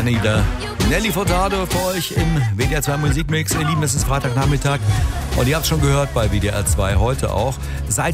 Anita Nelly Furtado für euch im WDR 2 Musikmix. Ihr Lieben, es ist Freitagnachmittag und ihr habt es schon gehört bei WDR 2 heute auch. Seit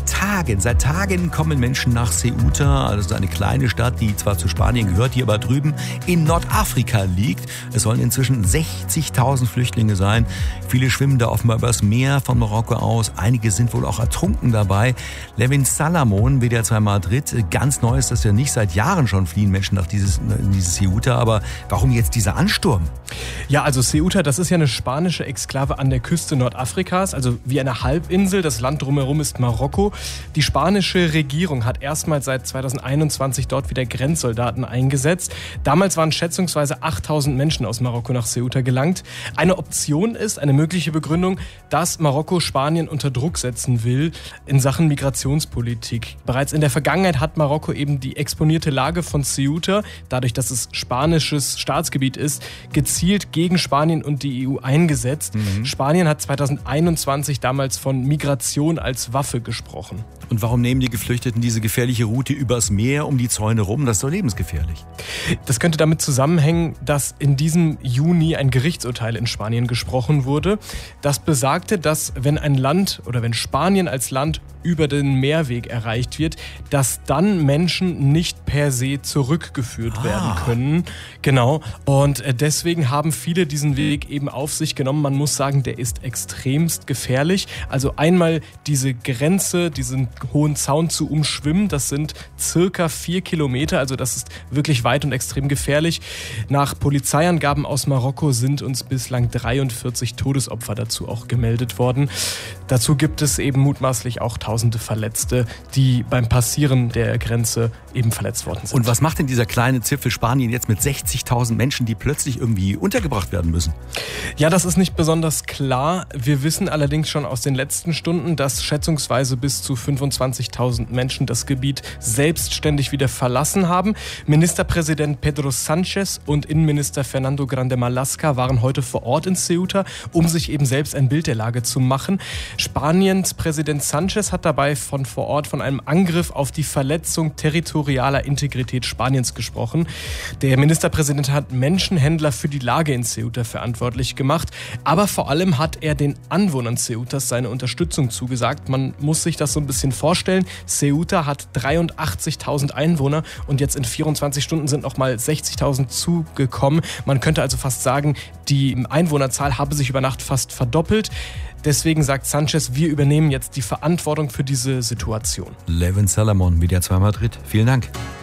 Tagen kommen Menschen nach Ceuta, also eine kleine Stadt, die zwar zu Spanien gehört, die aber drüben in Nordafrika liegt. Es sollen inzwischen 60.000 Flüchtlinge sein. Viele schwimmen da offenbar übers Meer von Marokko aus. Einige sind wohl auch ertrunken dabei. Levin Salamon, WDR 2 Madrid. Ganz neu ist das ja nicht. Seit Jahren schon fliehen Menschen nach dieses Ceuta. Aber warum jetzt dieser Ansturm? Ja, also Ceuta, das ist ja eine spanische Exklave an der Küste Nordafrikas, also wie eine Halbinsel. Das Land drumherum ist Marokko. Die spanische Regierung hat erstmals seit 2021 dort wieder Grenzsoldaten eingesetzt. Damals waren schätzungsweise 8.000 Menschen aus Marokko nach Ceuta gelangt. Eine Option ist, eine mögliche Begründung, dass Marokko Spanien unter Druck setzen will in Sachen Migrationspolitik. Bereits in der Vergangenheit hat Marokko eben die exponierte Lage von Ceuta, dadurch, dass es spanisches Staatsgebiet ist, gezielt gegen Spanien und die EU eingesetzt. Spanien hat 2021 damals von Migration als Waffe gesprochen. Und warum nehmen die Geflüchteten diese gefährliche Route übers Meer um die Zäune rum? Das ist doch lebensgefährlich. Das könnte damit zusammenhängen, dass in diesem Juni ein Gerichtsurteil in Spanien gesprochen wurde. Das besagte, dass wenn ein Land oder wenn Spanien als Land über den Meerweg erreicht wird, dass dann Menschen nicht per se zurückgeführt werden können. Genau. Und deswegen haben viele diesen Weg eben auf sich genommen. Man muss sagen, der ist extremst gefährlich. Also einmal diese Grenze, diesen hohen Zaun zu umschwimmen, das sind circa 4 Kilometer. Also das ist wirklich weit und extrem gefährlich. Nach Polizeiangaben aus Marokko sind uns bislang 43 Todesopfer dazu auch gemeldet worden. Dazu gibt es eben mutmaßlich auch tausende Verletzte, die beim Passieren der Grenze eben verletzt worden sind. Und was macht denn dieser kleine Zipfel Spanien jetzt mit 60.000 Menschen, die plötzlich irgendwie untergebracht werden müssen? Ja, das ist nicht besonders klar. Wir wissen allerdings schon aus den letzten Stunden, dass schätzungsweise bis zu 25.000 Menschen das Gebiet selbstständig wieder verlassen haben. Ministerpräsident Pedro Sánchez und Innenminister Fernando Grande Marlaska waren heute vor Ort in Ceuta, um sich eben selbst ein Bild der Lage zu machen. Spaniens Präsident Sánchez hat dabei vor Ort von einem Angriff auf die Verletzung territorialer Integrität Spaniens gesprochen. Der Ministerpräsident hat Menschenhändler für die Lage in Ceuta verantwortlich gemacht, aber vor allem hat er den Anwohnern Ceutas seine Unterstützung zugesagt. Man muss sich das so ein bisschen vorstellen. Ceuta hat 83.000 Einwohner und jetzt in 24 Stunden sind noch mal 60.000 zugekommen. Man könnte also fast sagen, die Einwohnerzahl habe sich über Nacht fast verdoppelt. Deswegen sagt Sánchez, wir übernehmen jetzt die Verantwortung für diese Situation. Levin Salamon, WDR 2 Madrid. Vielen Dank.